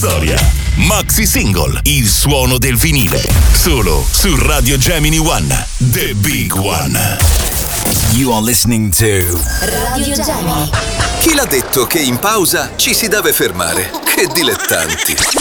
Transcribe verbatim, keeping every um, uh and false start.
storia. Maxi Single, il suono del vinile. Solo su Radio Gemini One, The Big One. You are listening to Radio Gemini. Chi l'ha detto che in pausa ci si deve fermare? Che dilettanti.